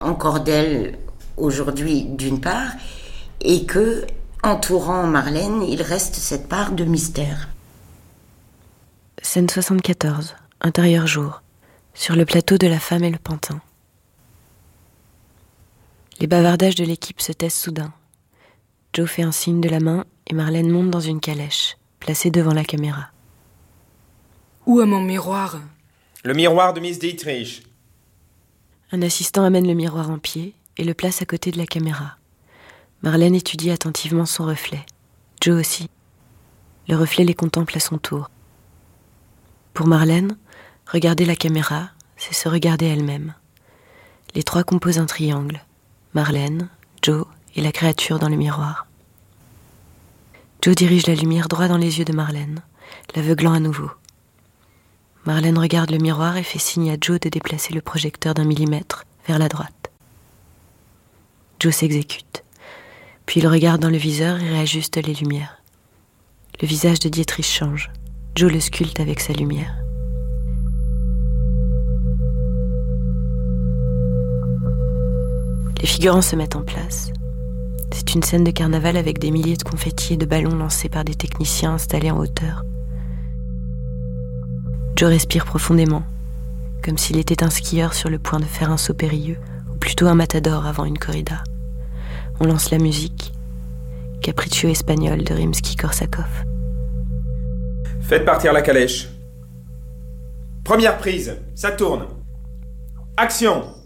encore d'elle aujourd'hui d'une part, et que, entourant Marlène, il reste cette part de mystère. Scène 74, intérieur jour, sur le plateau de La Femme et le Pantin. Les bavardages de l'équipe se taisent soudain. Joe fait un signe de la main et Marlène monte dans une calèche, placée devant la caméra. Où est mon miroir ? Le miroir de Miss Dietrich. Un assistant amène le miroir en pied et le place à côté de la caméra. Marlène étudie attentivement son reflet. Joe aussi. Le reflet les contemple à son tour. Pour Marlène, regarder la caméra, c'est se regarder elle-même. Les trois composent un triangle. Marlène, Joe et la créature dans le miroir. Joe dirige la lumière droit dans les yeux de Marlène, l'aveuglant à nouveau. Marlène regarde le miroir et fait signe à Joe de déplacer le projecteur d'1 millimètre vers la droite. Joe s'exécute. Puis il regarde dans le viseur et réajuste les lumières. Le visage de Dietrich change. Joe le sculpte avec sa lumière. Les figurants se mettent en place. C'est une scène de carnaval avec des milliers de confettis et de ballons lancés par des techniciens installés en hauteur. Joe respire profondément, comme s'il était un skieur sur le point de faire un saut périlleux, ou plutôt un matador avant une corrida. On lance la musique, Capriccio espagnol de Rimsky-Korsakov. Faites partir la calèche. Première prise, ça tourne. Action!